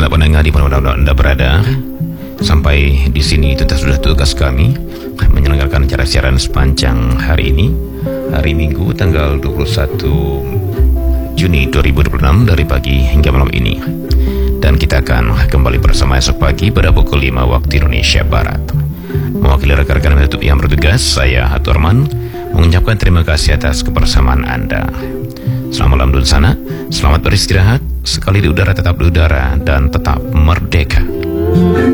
Saudara pendengar di mana Anda berada, sampai di sini itu sudah tugas kami menyelenggarakan acara siaran sepanjang hari ini, hari Minggu tanggal 21 Juni 2026 dari pagi hingga malam ini. Dan kita akan kembali bersama esok pagi pada pukul 5 waktu Indonesia Barat. Mewakili rekan-rekan yang bertugas, saya Haturman mengucapkan terima kasih atas kebersamaan Anda. Selamat malam dulu sana, selamat beristirahat, sekali di udara tetap di udara dan tetap merdeka.